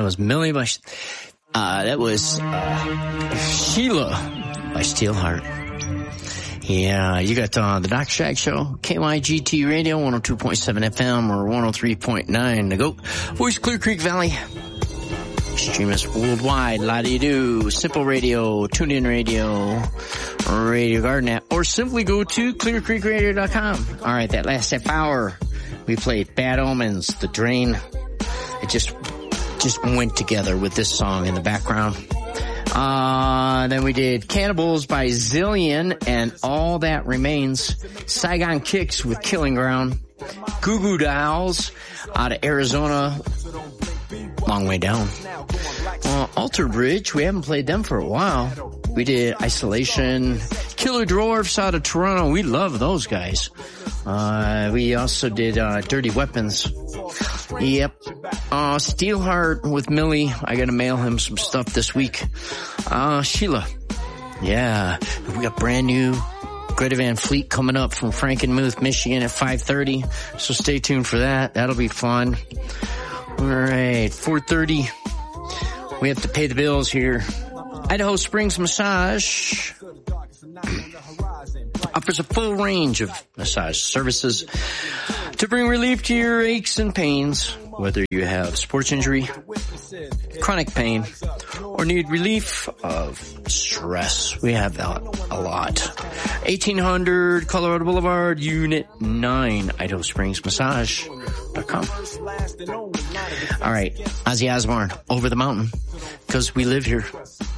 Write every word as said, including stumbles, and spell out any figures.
was Millie by, uh, that was, uh, Sheila by Steelheart. Yeah, you got, uh, the Doctor Shag Show, K Y G T Radio, one oh two point seven F M or one oh three point nine The Goat, Voice Clear Creek Valley. Stream us worldwide, la-dee-doo, Simple Radio, TuneIn Radio, Radio Garden app, or simply go to clear creek radio dot com. All right, that last half hour, we played Bad Omens, The Drain. It just, just went together with this song in the background. Uh, then we did Cannibals by Zillion and All That Remains. Saigon Kicks with Killing Ground. Goo Goo Dolls out of Arizona. Long way down. Uh, Alter Bridge, we haven't played them for a while. We did Isolation. Killer Dwarfs out of Toronto. We love those guys. Uh, we also did, uh, Dirty Weapons. Yep. Uh, Steelheart with Millie. I gotta mail him some stuff this week. Uh, Sheila. Yeah. We got brand new Greta Van Fleet coming up from Frankenmuth, Michigan at five thirty. So stay tuned for that. That'll be fun. All right. four thirty. We have to pay the bills here. Idaho Springs Massage offers a full range of massage services to bring relief to your aches and pains, whether you have sports injury, chronic pain, or need relief of stress. We have that a lot. eighteen hundred Colorado Boulevard, Unit nine, Idaho Springs Massage dot com. All right, Ozzy Osbourne, Over the Mountain, because we live here.